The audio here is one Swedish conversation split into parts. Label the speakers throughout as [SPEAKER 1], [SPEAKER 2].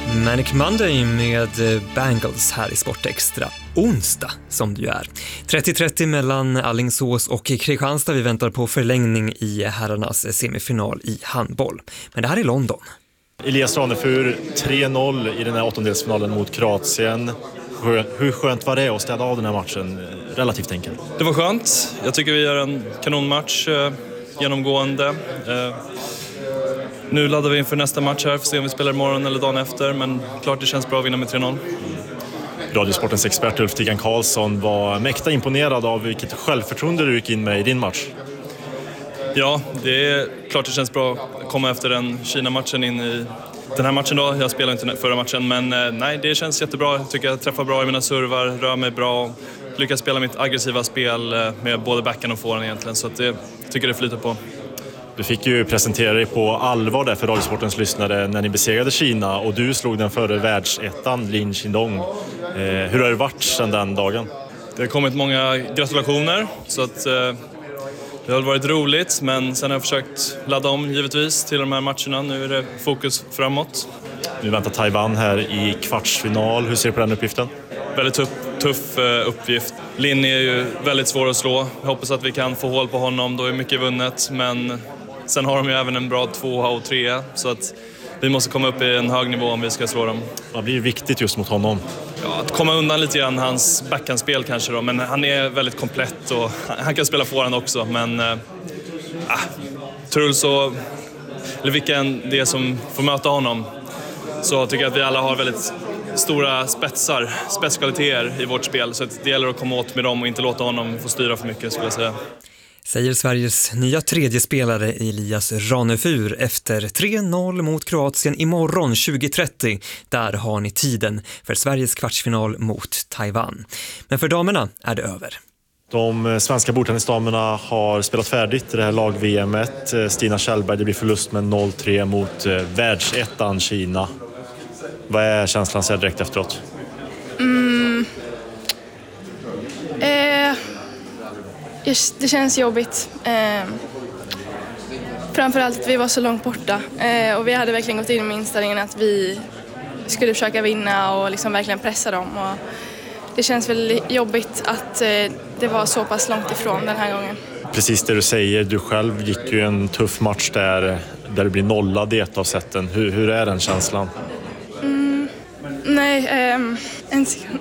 [SPEAKER 1] Manic Monday med Bangles här i Sportextra. Onsdag som det ju är. 30-30 mellan Alingsås och Kristianstad. Vi väntar på förlängning i herrarnas semifinal i handboll. Men det här är London.
[SPEAKER 2] Elias Ranefur 3-0 i den här åttondelsfinalen mot Kroatien. Hur skönt var det att städa av den här matchen relativt enkelt?
[SPEAKER 3] Det var skönt. Jag tycker vi gör en kanonmatch genomgående. Nu laddar vi inför nästa match här för att se om vi spelar imorgon eller dagen efter. Men klart det känns bra att vinna med 3-0.
[SPEAKER 2] Radiosportens expert Ulf Tigan Karlsson var mäkta imponerad av vilket självförtroende du gick in med i din match.
[SPEAKER 3] Ja, det är klart det känns bra att komma efter den Kina-matchen in i den här matchen då. Jag spelade inte förra matchen, men nej, det känns jättebra. Jag tycker jag träffar bra i mina servar, rör mig bra. Lyckas spela mitt aggressiva spel med både backhand och forehand egentligen. Så att jag tycker det flyter på.
[SPEAKER 2] Du fick ju presentera dig på allvar där för Radiosportens lyssnare när ni besegrade Kina och du slog den före världsettan Lin Qindong. Hur har det varit sedan den dagen?
[SPEAKER 3] Det har kommit många gratulationer så att det har varit roligt, men sen har jag försökt ladda om givetvis till de här matcherna. Nu är det fokus framåt.
[SPEAKER 2] Nu väntar Taiwan här i kvartsfinal. Hur ser du på den uppgiften?
[SPEAKER 3] Väldigt tuff uppgift. Lin är ju väldigt svår att slå. Jag hoppas att vi kan få hål på honom, då är mycket vunnet. Men sen har de ju även en bra 2 och 3, så att vi måste komma upp i en hög nivå om vi ska slå dem.
[SPEAKER 2] Vad blir viktigt just mot honom?
[SPEAKER 3] Ja, att komma undan lite grann hans backhandspel kanske då. Men han är väldigt komplett och han kan spela forehand också. Men Truls och eller vilken det är som får möta honom, så tycker jag att vi alla har väldigt stora spetskvaliteter i vårt spel. Så det gäller att komma åt med dem och inte låta honom få styra för mycket, skulle jag säga.
[SPEAKER 1] Säger Sveriges nya tredje spelare Elias Ranefur efter 3-0 mot Kroatien imorgon 20:30. Där har ni tiden för Sveriges kvartsfinal mot Taiwan. Men för damerna är det över.
[SPEAKER 2] De svenska bordtennisdamerna har spelat färdigt i det här lag-VMet. Stina Kjellberg, det blir förlust med 0-3 mot världsettan Kina. Vad är känslan så här direkt efteråt?
[SPEAKER 4] Det känns jobbigt. Framförallt att vi var så långt borta. Och vi hade verkligen gått in med inställningen att vi skulle försöka vinna och liksom verkligen pressa dem. Och det känns väl jobbigt att det var så pass långt ifrån den här gången.
[SPEAKER 2] Precis det du säger, du själv gick ju en tuff match där du blir nollad i ett av sätten. Hur är den känslan?
[SPEAKER 4] En sekund.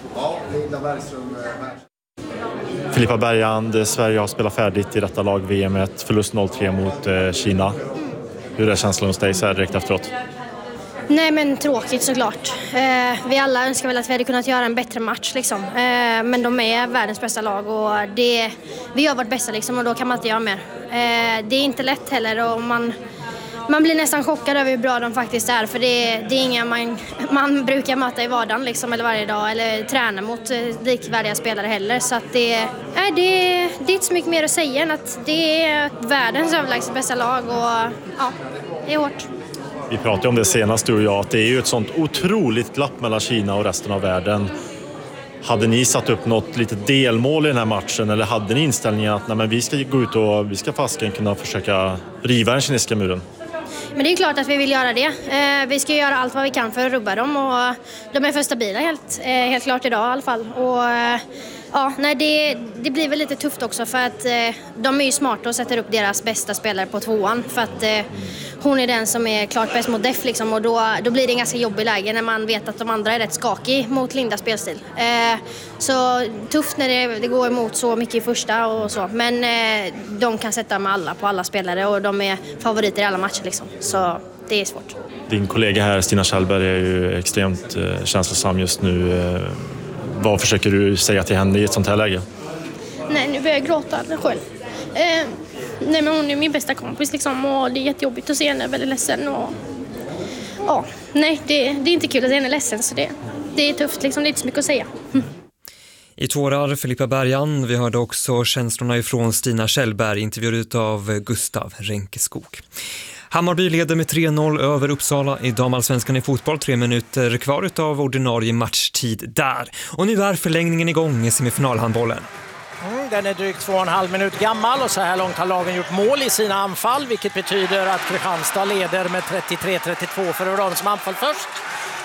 [SPEAKER 2] Filippa Bergand, Sverige har spelat färdigt i detta lag VM1, förlust 0-3 mot Kina. Hur är känslan hos dig så här direkt efteråt?
[SPEAKER 5] Nej, men tråkigt såklart. Vi alla önskar väl att vi hade kunnat göra en bättre match liksom. Men de är världens bästa lag och vi gör vårt bästa liksom, och då kan man inte göra mer. Det är inte lätt heller och man blir nästan chockad över hur bra de faktiskt är, för det är inga man brukar möta i vardagen liksom, eller varje dag, eller träna mot likvärdiga spelare heller. Så att det är inte så mycket mer att säga än att det är världens överlägset bästa lag och ja, det är hårt.
[SPEAKER 2] Vi pratade om det senast du och jag, att det är ju ett sånt otroligt glapp mellan Kina och resten av världen. Hade ni satt upp något litet delmål i den här matchen, eller hade ni inställningen att nej, men vi ska gå ut och vi ska fasken kunna försöka riva den kinesiska muren?
[SPEAKER 5] Men det är klart att vi vill göra det. Vi ska göra allt vad vi kan för att rubba dem och de är för stabila helt klart idag i alla fall. Och ja, nej, det blir väl lite tufft också för att de är ju smarta och sätter upp deras bästa spelare på 2:an för att hon är den som är klart bäst mot Def liksom, och då blir det en ganska jobbig läge när man vet att de andra är rätt skakig mot Lindas spelstil. Så tufft när det går emot så mycket i första och så, men de kan sätta med alla på alla spelare och de är favoriter i alla matcher liksom, så det är svårt.
[SPEAKER 2] Din kollega här, Stina Kjellberg, är ju extremt känslosam just nu. Vad försöker du säga till henne i ett sånt här läge?
[SPEAKER 6] Nej, nu börjar jag gråta själv. Nej, men hon är min bästa kompis liksom, och det är jättejobbigt att se henne väldigt ledsen. Och, ja, nej, det är inte kul att se henne ledsen, så det är tufft liksom, det är inte så mycket att säga.
[SPEAKER 1] I tårar Filippa Bergand. Vi hörde också känslorna ifrån Stina Kjellberg, intervjuad av Gustav Ränkeskog. Hammarby leder med 3-0 över Uppsala i damallsvenskan i fotboll. 3 minuter kvar utav ordinarie matchtid där. Och nu är förlängningen igång i semifinalhandbollen.
[SPEAKER 7] Den är drygt 2,5 minut gammal och så här långt har lagen gjort mål i sina anfall, vilket betyder att Kristianstad leder med 33-32 för de som anfall först.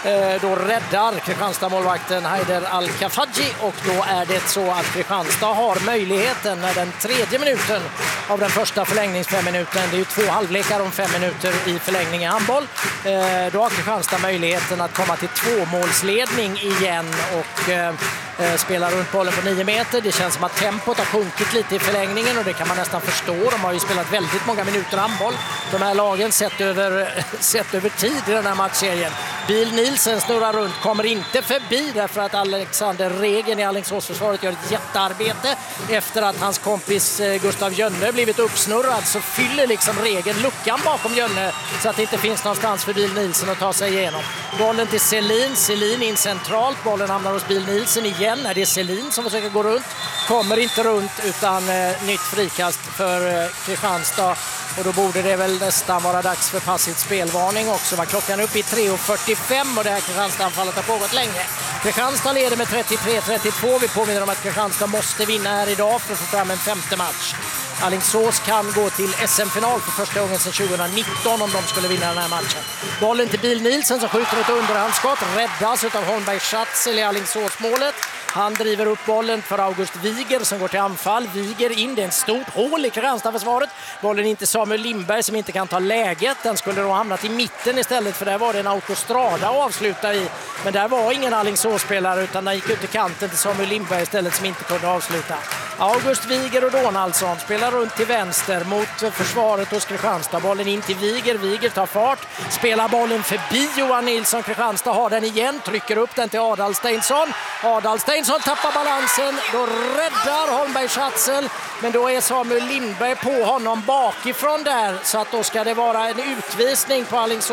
[SPEAKER 7] Då räddar Kristianstad-målvakten Haider Al-Kafaji och då är det så att Kristianstad har möjligheten när den 3:e minuten av den första förlängningsfemminuten. Det är ju 2 halvlekar om 5 minuter i förlängning i handboll. Då har Kristianstad möjligheten att komma till 2-målsledning igen och spelar runt bollen på 9 meter. Det känns som att tempot har sjunkit lite i förlängningen och det kan man nästan förstå. De har ju spelat väldigt många minuter handboll. De här lagen sett över tid i den här matchserien. Bill Nielsen snurrar runt, kommer inte förbi därför att Alexander Regen i Alingsåsförsvaret gör ett jättearbete. Efter att hans kompis Gustav Jönne blivit uppsnurrad så fyller liksom Regen luckan bakom Jönne så att det inte finns någonstans för Bill Nielsen att ta sig igenom. Bollen till Selin, Selin in centralt, bollen hamnar hos Bill Nielsen igen. Är det Selin som försöker gå runt, kommer inte runt utan nytt frikast för Kristianstad. Och då borde det väl nästan vara dags för passivt spelvarning också. Var klockan upp i 3:45 och det här Kristianstad-anfallet har pågått länge. Kristianstad leder med 33-32. Vi påminner om att Kristianstad måste vinna här idag för att få fram en 5:e match. Alingsås kan gå till SM-final för första gången sedan 2019 om de skulle vinna den här matchen. Bollen till Bill Nielsen som skjuter ett underhandsskott. Räddas av Holmberg Schatzel i Alingsås-målet. Han driver upp bollen för August Wiger som går till anfall. Wiger in, det är en stort hål i Kristianstad-försvaret. Bollen in till Samuel Lindberg som inte kan ta läget. Den skulle då hamnat i mitten istället för där var det en autostrada att avsluta i. Men där var ingen Alingsås-spelare utan den gick ut i kanten till Samuel Lindberg istället som inte kunde avsluta. August Wiger och Donaldsson spelar runt till vänster mot försvaret hos Kristianstad. Bollen in till Wiger, Wiger tar fart. Spelar bollen förbi Johan Nilsson. Kristianstad har den igen, trycker upp den till Adal Steinsson. Adal Steinsson tappar balansen, då räddar Holmberg Schatzel. Men då är Samuel Lindberg på honom bakifrån där så att då ska det vara en utvisning på Alingsås.